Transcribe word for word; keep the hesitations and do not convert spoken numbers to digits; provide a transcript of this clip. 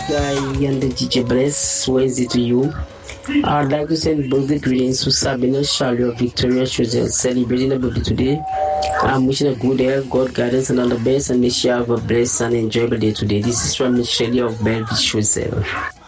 Guy and the D J Bless Wednesday to you. I'd like to send birthday greetings to Sabina Charlie of Victoria Choosing celebrating her birthday today. I'm wishing a good health, God guidance, and all the best, and may she have a blessed and enjoyable day today. This is from Michelle of Belleville Choosing.